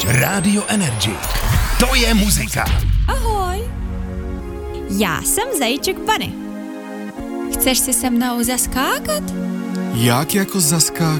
Posluchač Rádio Energy. To je muzika. Ahoj. Já jsem Zajíček Bunny. Chceš si se mnou zaskákat? Jak jako zaskákat?